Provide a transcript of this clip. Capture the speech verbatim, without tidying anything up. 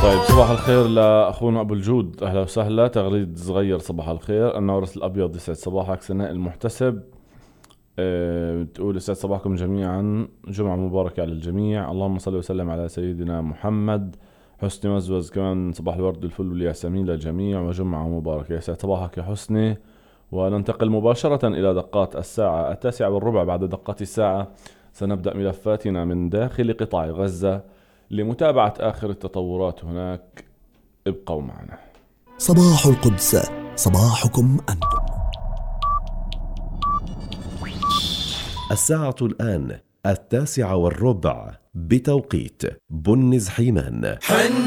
طيب صباح الخير لأخونا أبو الجود، أهلا وسهلا. تغريد صغير. صباح الخير، النورس الأبيض يسعد صباحك. سناء المحتسب أه بتقول يسعد صباحكم جميعا، جمعة مباركة على الجميع، اللهم صل وسلم على سيدنا محمد. حسني مزوز كمان صباح الورد والفل والياسمين للجميع وجمعة مباركة. يسعد صباحك يا حسني. وننتقل مباشرة إلى دقات الساعة التاسعة والربع. بعد دقات الساعة سنبدأ ملفاتنا من داخل قطاع غزة لمتابعة آخر التطورات هناك. ابقوا معنا. صباح القدس، صباحكم أنتم. الساعة الآن التاسعة والربع بتوقيت بنز حيمان.